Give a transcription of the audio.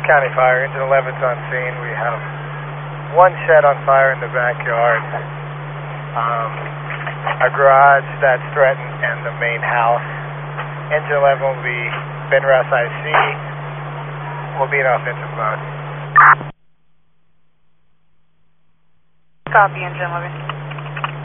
County Fire, Engine 11's on scene. We have one shed on fire in the backyard, a garage that's threatened, and the main house. Engine 11 will be Benras IC, will be in offensive mode. Copy, Engine 11.